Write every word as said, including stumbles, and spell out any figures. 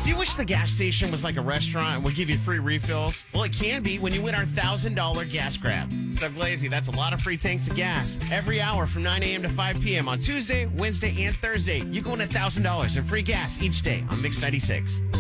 Do you wish the gas station was like a restaurant and would give you free refills? Well, it can be when you win our one thousand dollars gas grab. So Glazy, that's a lot of free tanks of gas. Every hour from nine a.m. to five p.m. on Tuesday, Wednesday, and Thursday, you can win one thousand dollars in free gas each day on Mix ninety-six.